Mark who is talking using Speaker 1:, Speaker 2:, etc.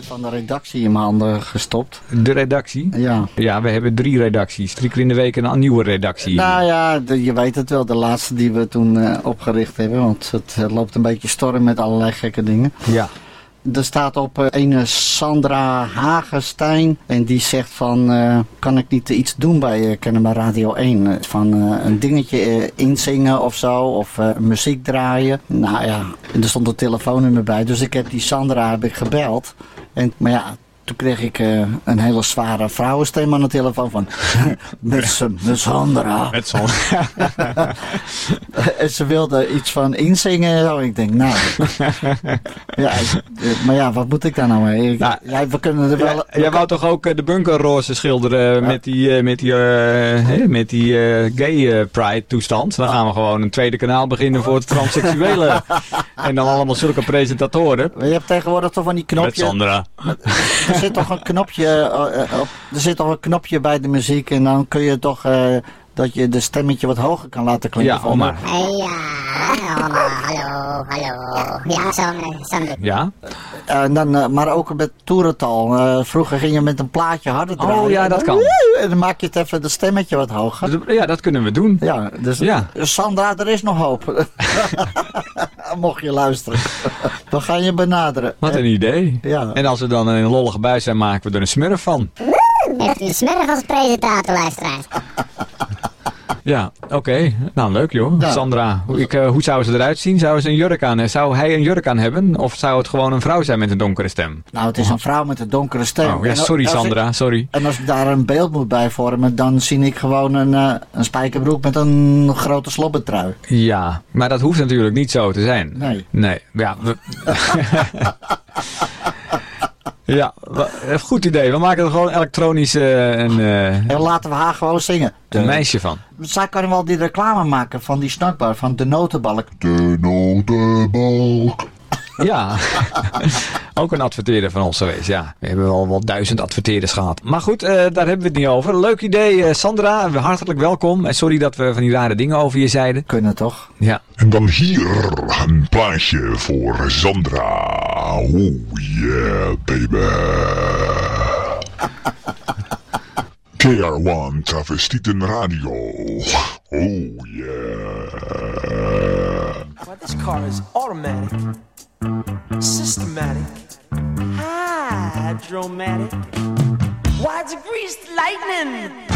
Speaker 1: van de redactie in mijn handen gestopt.
Speaker 2: De redactie?
Speaker 1: Ja.
Speaker 2: Ja, we hebben 3 redacties. 3 keer in de week een nieuwe redactie.
Speaker 1: Nou ja, je weet het wel. De laatste die we toen opgericht hebben. Want het loopt een beetje storm met allerlei gekke dingen.
Speaker 2: Ja.
Speaker 1: Er staat op een Sandra Hagenstein. En die zegt van, kan ik niet iets doen bij Kennemer Radio 1? Van een dingetje inzingen of zo. Of muziek draaien. Nou ja, er stond een telefoonnummer bij. Dus ik heb die Sandra gebeld. Maar ja, toen kreeg ik een hele zware vrouwenstem aan de telefoon van... met Sandra.
Speaker 2: Met Sandra.
Speaker 1: En ze wilde iets van inzingen en zo. Ik denk, nou... ja, maar ja, wat moet ik daar nou mee? We kunnen er wel...
Speaker 2: Jij wou toch ook de bunkerroze schilderen met die gay pride toestand? Dan gaan we gewoon een tweede kanaal beginnen voor het transseksuele. En dan allemaal zulke presentatoren.
Speaker 1: Je hebt tegenwoordig toch van die knopjes...
Speaker 2: Met Sandra.
Speaker 1: Er zit toch een knopje bij de muziek en dan kun je toch dat je de stemmetje wat hoger kan laten klinken.
Speaker 2: Ja, Omar.
Speaker 3: Ja, hallo. Ja, Sander.
Speaker 2: Ja?
Speaker 1: Maar ook met toerental. Vroeger ging je met een plaatje harder draaien.
Speaker 2: Oh ja, dat kan.
Speaker 1: En dan maak je het even de stemmetje wat hoger.
Speaker 2: Ja, dat kunnen we doen.
Speaker 1: Ja, dus Sandra, er is nog hoop. Mocht je luisteren. We gaan je benaderen.
Speaker 2: Wat een idee.
Speaker 1: Ja.
Speaker 2: En als we dan een lollige buis zijn, maken we er een smurf van.
Speaker 3: Heeft u een smurf als presentator, luisteraars?
Speaker 2: Ja, oké. Nou, leuk joh.
Speaker 1: Ja.
Speaker 2: Sandra, hoe zou ze eruit zien? Zou hij een jurk aan hebben? Of zou het gewoon een vrouw zijn met een donkere stem?
Speaker 1: Nou, het is een vrouw met een donkere stem.
Speaker 2: Oh, ja, sorry Sandra, sorry.
Speaker 1: En als ik daar een beeld moet bij vormen, dan zie ik gewoon een spijkerbroek met een grote slobbertrui.
Speaker 2: Ja, maar dat hoeft natuurlijk niet zo te zijn.
Speaker 1: Nee.
Speaker 2: Ja, ja, goed idee. We maken er gewoon elektronisch
Speaker 1: En laten we haar gewoon zingen.
Speaker 2: een meisje van.
Speaker 1: Zij kan wel die reclame maken van die snackbar, van de notenbalk.
Speaker 4: De notenbalk.
Speaker 2: Ja, ook een adverteerder van ons geweest. Ja, we hebben wel 1000 adverteerders gehad. Maar goed, daar hebben we het niet over. Leuk idee, Sandra. Hartelijk welkom. En sorry dat we van die rare dingen over je zeiden.
Speaker 1: Kunnen toch?
Speaker 2: Ja.
Speaker 4: En dan hier een plaatje voor Sandra. Oh yeah, baby. KR1 Travestieten Radio. Oh yeah.
Speaker 5: Well, this car is automatic, systematic, hydromatic, wide greased lightning.